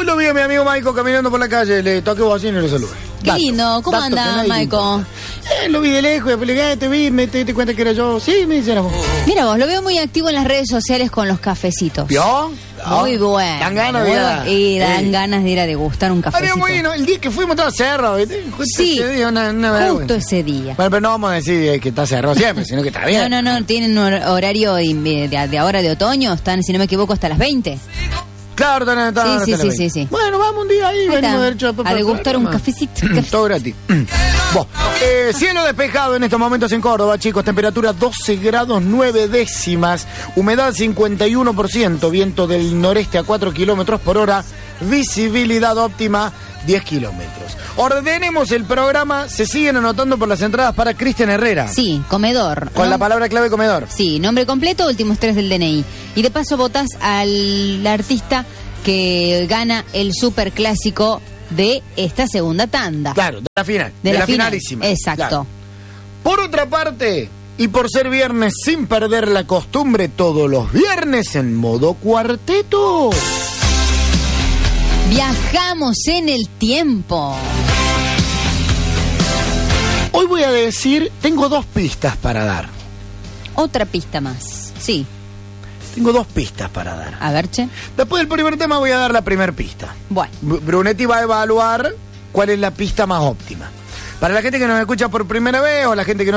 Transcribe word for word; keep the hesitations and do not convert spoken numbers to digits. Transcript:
Hoy lo vi a mi amigo Maico caminando por la calle, le toqué bocina y lo saludé. Qué Dato, lindo, ¿cómo dato anda, que Maico? Eh, lo vi de lejos, después le dije, eh, te vi, me te diste cuenta que era yo. Sí, me dice, era vos. Mira vos, lo veo muy activo en las redes sociales con los cafecitos. ¿Vio? Muy bueno. Dan ganas de ir a- Y dan Ey. ganas de ir a degustar un Había cafecito. bueno, el día que fuimos estaba cerrado, ¿viste? Justo Sí, ese día, una, una justo vergüenza. ese día. Bueno, pero no vamos a decir que está cerrado siempre, sino que está bien. No, no, no, tienen un hor- horario de, de- de ahora de otoño, están, si no me equivoco, hasta las veinte. Claro, está, está, Sí, está, sí, está sí, bien. sí, sí. Bueno, vamos un día ahí, Ahí venimos está, derecho a, a degustar un cafecito. Todo gratis. Bueno, eh, cielo despejado en estos momentos en Córdoba, chicos. Temperatura doce grados nueve décimas. Humedad cincuenta y uno por ciento. Viento del noreste a cuatro kilómetros por hora. Visibilidad óptima diez kilómetros. Ordenemos el programa. Se siguen anotando por las entradas para Cristian Herrera. Sí, comedor. Con ¿no? la palabra clave comedor. Sí, nombre completo, últimos tres del D N I. Y de paso votás al artista que gana el superclásico de esta segunda tanda. Claro, de la final. De De, la la, final. finalísima. Exacto. Claro. Por otra parte, y por ser viernes sin perder la costumbre, todos los viernes en modo cuarteto. Viajamos en el tiempo. Hoy voy a decir, tengo dos pistas para dar. Otra pista más. Sí. Tengo dos pistas para dar. A ver, che. Después del primer tema voy a dar la primera pista. Bueno. Br- Brunetti va a evaluar cuál es la pista más óptima. Para la gente que nos escucha por primera vez o la gente que no